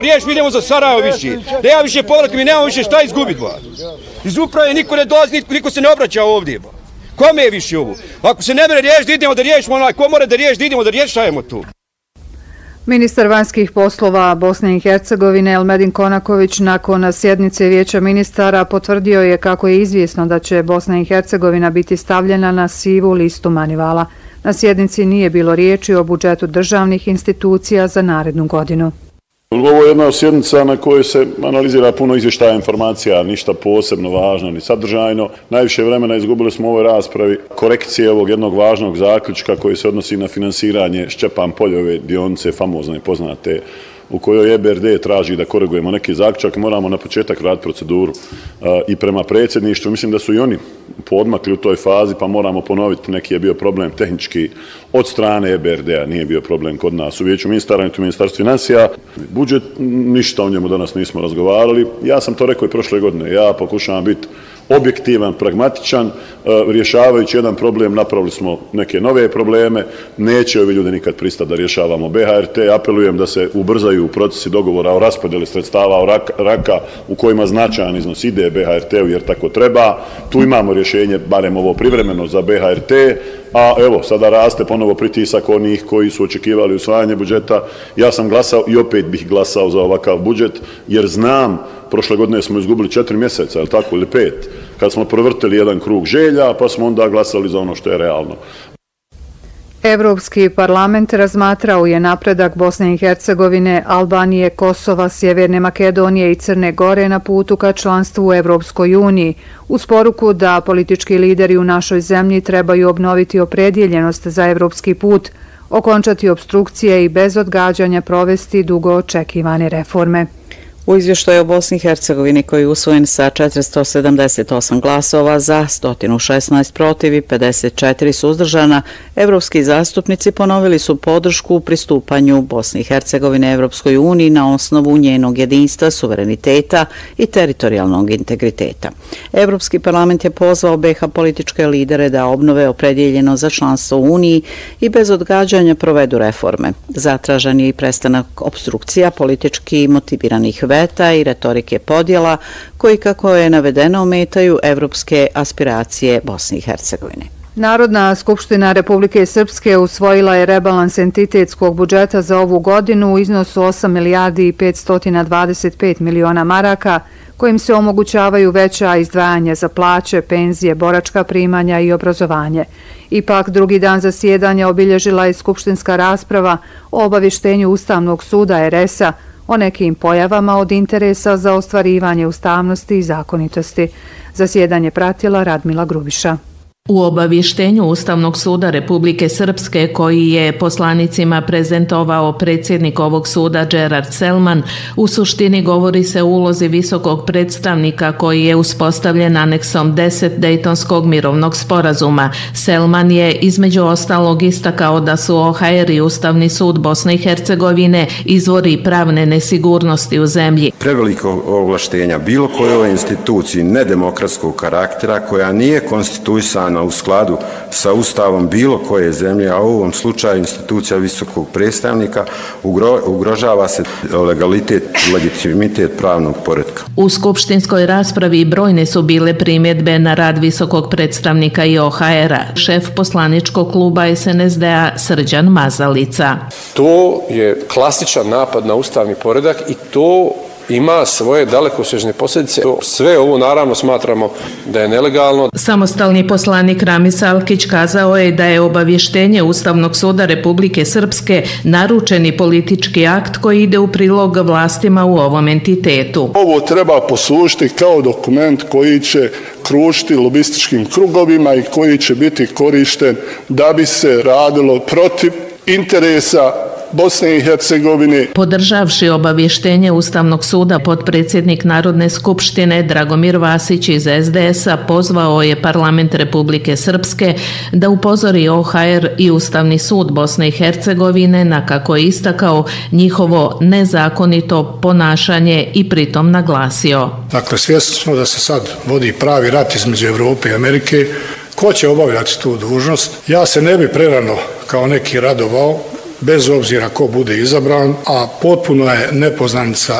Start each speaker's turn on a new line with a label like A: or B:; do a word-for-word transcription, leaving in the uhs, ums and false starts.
A: Riješ, mi idemo za Sarajevo više. Da ja više povratku, mi nemamo više šta izgubiti, ba. Iz uprave niko ne dolazi, niko, niko se ne obraća ovdje, ba. Kome je više ovo? Ako se ne mere riješ, da idemo da riješimo onaj, ko mora da riješ, da idemo da rješajemo tu.
B: Ministar vanjskih poslova Bosne i Hercegovine Elmedin Konaković nakon sjednice Vijeća ministara potvrdio je kako je izvjesno da će Bosna i Hercegovina biti stavljena na sivu listu Manivala. Na sjednici nije bilo riječi o budžetu državnih institucija za narednu godinu.
C: Ovo je jedna od sjednica na kojoj se analizira puno izvještaja informacija, ništa posebno važno ni sadržajno. Najviše vremena izgubili smo u ovoj raspravi korekcije ovog jednog važnog zaključka koji se odnosi na finansiranje Šćepan Poljove dionice, famozne i poznate, u kojoj E B R D traži da korigujemo neki zaključak. Moramo na početak raditi proceduru uh, i prema predsjedništvu. Mislim da su i oni podmakli u toj fazi, pa moramo ponoviti, neki je bio problem tehnički od strane E B R D-a, nije bio problem kod nas u Vijeću ministara, niti u Ministarstvu financija. Budžet, ništa o njemu danas nismo razgovarali. Ja sam to rekao i prošle godine. Ja pokušavam biti objektivan, pragmatičan, rješavajući jedan problem, napravili smo neke nove probleme, neće ovi ljudi nikad pristati da rješavamo B H R T, apelujem da se ubrzaju procesi dogovora o raspodjeli sredstava o raka u kojima značajan iznos ide B H R T-u jer tako treba, tu imamo rješenje, barem ovo privremeno za B H R T, a evo, sada raste ponovo pritisak onih koji su očekivali usvajanje budžeta. Ja sam glasao i opet bih glasao za ovakav budžet, jer znam, prošle godine smo izgubili četiri mjeseca, ili tako, ili pet, kad smo provrtili jedan krug želja, pa smo onda glasali za ono što je realno.
B: Evropski parlament razmatrao je napredak Bosne i Hercegovine, Albanije, Kosova, Sjeverne Makedonije i Crne Gore na putu ka članstvu u Evropskoj uniji, uz poruku da politički lideri u našoj zemlji trebaju obnoviti opredjeljenost za evropski put, okončati opstrukcije i bez odgađanja provesti dugo očekivane reforme.
D: U izvještaju o Bosni i Hercegovini koji je usvojen sa četiristo sedamdeset osam glasova za, sto šesnaest protiv i pedeset četiri suzdržana, evropski zastupnici ponovili su podršku u pristupanju Bosne i Hercegovine Evropskoj uniji na osnovu njenog jedinstva, suvereniteta i teritorijalnog integriteta. Evropski parlament je pozvao B H političke lidere da obnove opredjeljeno za članstvo u Uniji i bez odgađanja provedu reforme. Zatražen je i prestanak opstrukcija politički motiviranih veta i retorike podjela koji, kako je navedeno, ometaju evropske aspiracije Bosne i Hercegovine.
B: Narodna skupština Republike Srpske usvojila je rebalans entitetskog budžeta za ovu godinu u iznosu osam milijardi i petsto dvadeset pet miliona maraka, kojim se omogućavaju veća izdvajanja za plaće, penzije, boračka primanja i obrazovanje. Ipak, drugi dan zasjedanja obilježila je skupštinska rasprava o obavještenju Ustavnog suda R S-a o nekim pojavama od interesa za ostvarivanje ustavnosti i zakonitosti. Zasjedanje pratila Radmila Grubiša.
E: U obavještenju Ustavnog suda Republike Srpske koji je poslanicima prezentovao predsjednik ovog suda Gerard Selman, u suštini govori se o ulozi visokog predstavnika koji je uspostavljen aneksom deset Dejtonskog mirovnog sporazuma. Selman je između ostalog istakao da su O H R i Ustavni sud Bosne i Hercegovine izvori pravne nesigurnosti u zemlji.
F: Preveliko ovlaštenja bilo kojoj instituciji nedemokratskog karaktera koja nije konstituisana u skladu sa ustavom bilo koje zemlje, a u ovom slučaju institucija visokog predstavnika, ugro, ugrožava se legalitet, legitimitet pravnog poretka.
E: U skupštinskoj raspravi brojne su bile primjedbe na rad visokog predstavnika i O H R-a. Šef poslaničkog kluba S N S D-a Srđan Mazalica.
G: To je klasičan napad na ustavni poredak i to ima svoje dalekosežne posljedice. Sve ovo naravno smatramo da je nelegalno.
E: Samostalni poslanik Ramis Alkić kazao je da je obavještenje Ustavnog suda Republike Srpske naručeni politički akt koji ide u prilog vlastima u ovom entitetu.
H: Ovo treba poslužiti kao dokument koji će kružiti lobističkim krugovima i koji će biti korišten da bi se radilo protiv interesa Bosne i Hercegovine.
E: Podržavši obavještenje Ustavnog suda, potpredsjednik Narodne skupštine Dragomir Vasić iz S D S-a pozvao je parlament Republike Srpske da upozori O H R i Ustavni sud Bosne i Hercegovine na, kako je istakao, njihovo nezakonito ponašanje i pritom naglasio.
I: Dakle, svjesni smo da se sad vodi pravi rat između Evrope i Amerike. Ko će obavljati tu dužnost? Ja se ne bi prerano kao neki radovao bez obzira ko bude izabran, a potpuno je nepoznanica